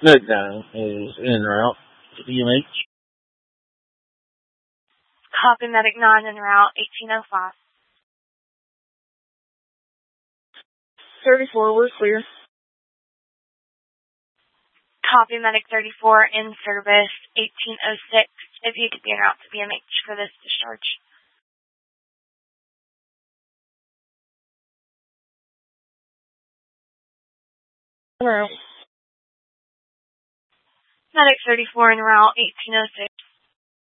Medic 9 is en route to BMH. Copy, Medic 9 en route, 1805. 34, we're clear. Copy, Medic 34 in service, 1806. If you could be en route to BMH for this discharge. En route. Medic 34 en route, 1806.